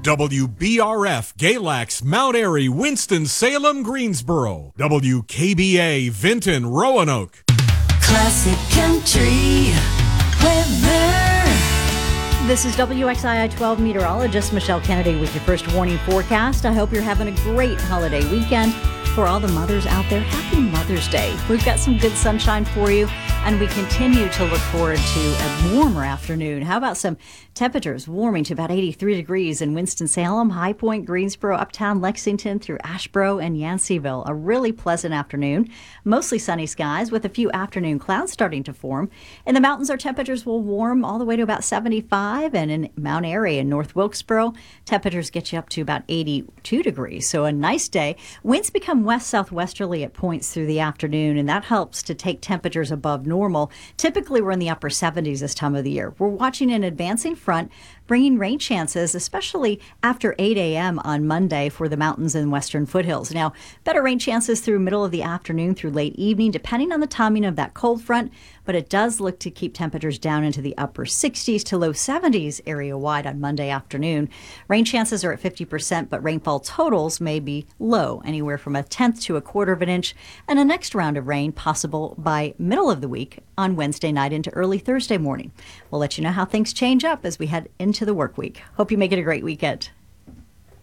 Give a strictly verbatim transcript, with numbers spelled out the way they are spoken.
W B R F, Galax, Mount Airy, Winston-Salem, Greensboro. W K B A, Vinton, Roanoke. Classic Country weather. This is W X I I twelve meteorologist Michelle Kennedy with your first warning forecast. I hope you're having a great holiday weekend. For all the mothers out there, happy Mother's Day. We've got some good sunshine for you, and we continue to look forward to a warmer afternoon. How about some temperatures warming to about eighty-three degrees in Winston-Salem, High Point, Greensboro, Uptown, Lexington, through Asheboro and Yanceyville. A really pleasant afternoon. Mostly sunny skies with a few afternoon clouds starting to form. In the mountains, our temperatures will warm all the way to about seventy-five, and in Mount Airy and North Wilkesboro, temperatures get you up to about eighty-two degrees. So a nice day. Winds become west-southwesterly at points through the afternoon, and that helps to take temperatures above normal. Typically, we're in the upper seventies this time of the year. We're watching an advancing front, bringing rain chances, especially after eight a.m. on Monday for the mountains and western foothills. Now, better rain chances through middle of the afternoon through late evening, depending on the timing of that cold front, but it does look to keep temperatures down into the upper sixties to low seventies area-wide on Monday afternoon. Rain chances are at fifty percent, but rainfall totals may be low, anywhere from a tenth to a quarter of an inch, and a next round of rain possible by middle of the week on Wednesday night into early Thursday morning. We'll let you know how things change up as we head into the work week. Hope you make it a great weekend.